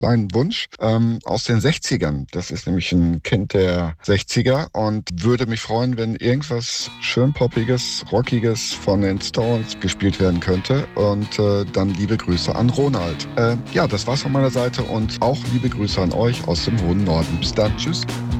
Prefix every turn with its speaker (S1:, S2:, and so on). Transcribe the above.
S1: kleinen Wunsch aus den 60ern. Das ist nämlich ein Kind der 60er und würde mich freuen, wenn irgendwas schön poppiges, rockiges von den Stones gespielt werden könnte. Und dann liebe Grüße an Ronald. Ja, das war's von meiner Seite und auch liebe Grüße an euch aus dem hohen Norden. Bis dann. Tschüss.